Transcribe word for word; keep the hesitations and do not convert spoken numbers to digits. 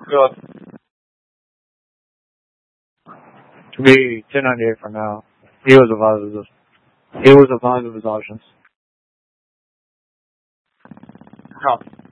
Good. To be ten ninety-eight for now. He was advised of this. He was advised of his options. Copy.